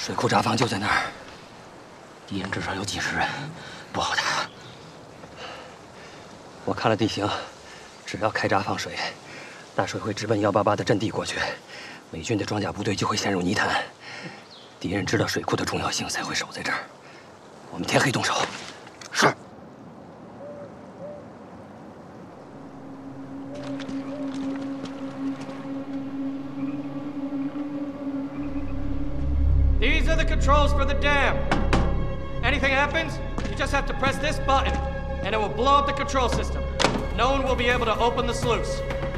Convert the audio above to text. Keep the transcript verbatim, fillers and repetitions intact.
水库闸房就在那儿，敌人至少有几十人，不好打。我看了地形，只要开闸放水，大水会直奔幺八八的阵地过去，美军的装甲部队就会陷入泥潭。敌人知道水库的重要性，才会守在这儿。我们天黑动手。是。 These are the controls for the dam. Anything happens, you just have to press this button, and it will blow up the control system. No one will be able to open the sluice.